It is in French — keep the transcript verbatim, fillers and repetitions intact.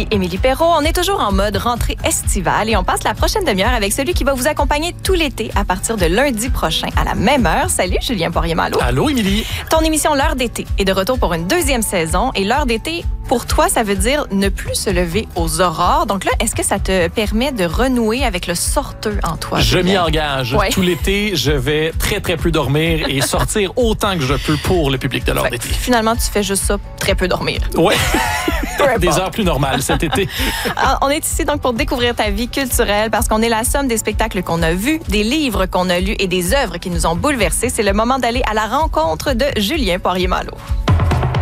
ici Émilie Perrault. On est toujours en mode rentrée estivale et on passe la prochaine demi-heure avec celui qui va vous accompagner tout l'été à partir de lundi prochain à la même heure. Salut Julien Poirier-Malo. Allô Émilie. Ton émission L'heure d'été est de retour pour une deuxième saison et l'heure d'été, pour toi, ça veut dire ne plus se lever aux aurores. Donc là, est-ce que ça te permet de renouer avec le sorteux en toi? Je Julien? m'y engage. Ouais. Tout l'été, je vais très, très peu dormir et sortir autant que je peux pour le public de l'heure d'été. Finalement, tu fais juste ça, très peu dormir. Oui. Des heures plus normales cet été. On est ici donc pour découvrir ta vie culturelle parce qu'on est la somme des spectacles qu'on a vus, des livres qu'on a lus et des œuvres qui nous ont bouleversés. C'est le moment d'aller à la rencontre de Julien Poirier-Malo.